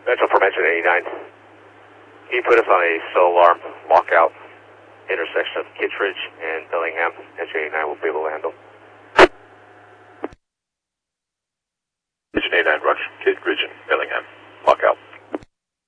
Metro Formation 89. Can you put us on a slow alarm lockout intersection of Kittredge and Bellingham?